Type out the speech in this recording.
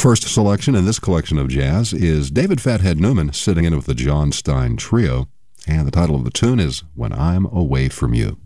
First selection in this collection of jazz is David Fathead Newman sitting in with the John Stein Trio, and the title of the tune is When I'm Away From You.